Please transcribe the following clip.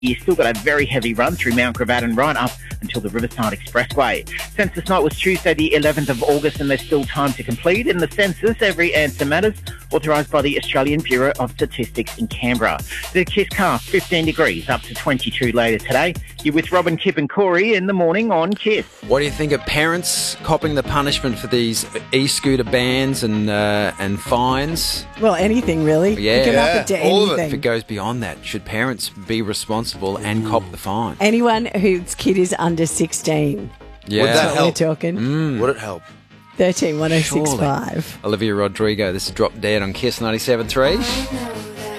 You still got a very heavy run through Mount Gravatt and right up until the Riverside Expressway. Census night was Tuesday the 11th of August and there's still time to complete. In the census, every answer matters, authorised by the Australian Bureau of Statistics in Canberra. The Kiss Cast, 15 degrees, up to 22 later today. You're with Robin, Kip and Corey in the morning on Kiss. What do you think of parents copping the punishment for these e-scooter bans and fines? Well, anything really. Yeah. You can up it to all of it. anything. If it goes beyond that, should parents be responsible and cop the fine? Anyone whose kid is under 16. Yeah. Would that That's what we're help? talking. Would it help? 13 1065. Olivia Rodrigo, this is Drop Dead on Kiss 97.3.